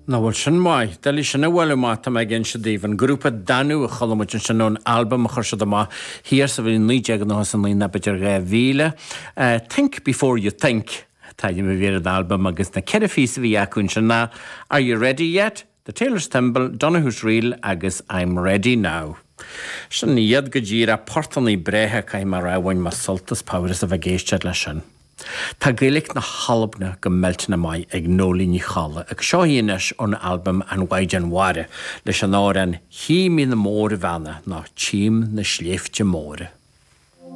Na bhfuil sin mai, Dali sin bhfuil má tá me gin se díhann grúpa danú a cholamid sin nón album a chuir se má hir sa bhíon líide nó san lína beidir bhíle. Think before you think. Tá me bhíar an album agus na ceir fís bhí acuin sin na. Are you ready yet? The Taylor's Temple, Donahue's Reel agus I'm ready now. Sin iad go ddír a portaní brethe cai mar rahhain mar soltas páras a bheith géistead le sin. Tá gaelic na halabna go meltna mai ag nólíní chala ag seohíonis an album an Waidjan Ware leis an áran Hí mí na móra bhena ná Tím na sléifte móra.